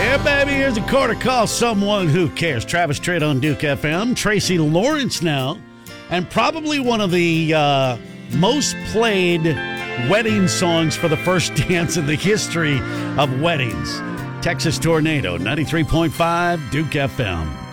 Yeah, baby, here's a quarter call someone who cares. Travis Tritt on Duke FM. Tracy Lawrence now. And probably one of the most played wedding songs for the first dance in the history of weddings. Texas Tornado, 93.5 Duke FM.